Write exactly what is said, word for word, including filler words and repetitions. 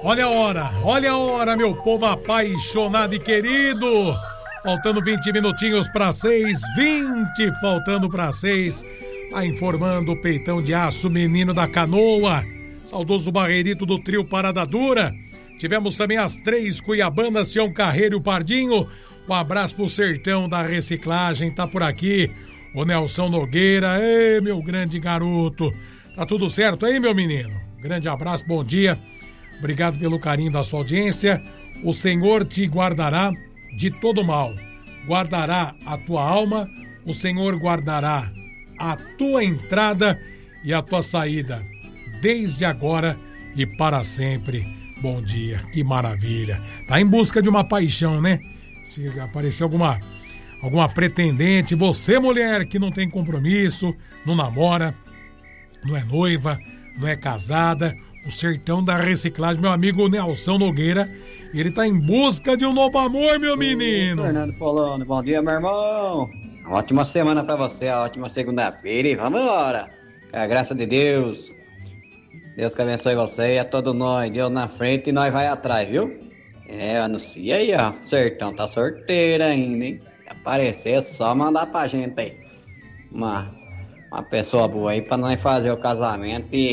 Olha a hora, olha a hora, meu povo apaixonado e querido. Faltando vinte minutinhos para seis, vinte faltando para seis. Tá informando o peitão de aço, menino da canoa. Saudoso Barreirito do trio Parada Dura. Tivemos também as três cuiabanas, Tião Carreiro e o Pardinho. Um abraço pro sertão da reciclagem, tá por aqui. O Nelson Nogueira, ei, meu grande garoto. Tá tudo certo aí, meu menino? Grande abraço, bom dia. Obrigado pelo carinho da sua audiência. O Senhor te guardará de todo mal. Guardará a tua alma. O Senhor guardará a tua entrada e a tua saída. Desde agora e para sempre. Bom dia, que maravilha. Tá em busca de uma paixão, né? Se aparecer alguma, alguma pretendente, você, mulher, que não tem compromisso, não namora, não é noiva, não é casada, o sertão da reciclagem, meu amigo Nelson Nogueira, ele tá em busca de um novo amor, meu menino. Ô, Fernando Polano, bom dia, meu irmão. Ótima semana pra você, ótima segunda-feira e vamos embora. Com a graça de Deus. Deus que abençoe você e a todos nós. Deus na frente e nós vai atrás, viu? É, anuncia aí, ó. Sertão tá sorteiro ainda, hein? Se aparecer, é só mandar pra gente aí. Uma, uma pessoa boa aí pra nós fazer o casamento e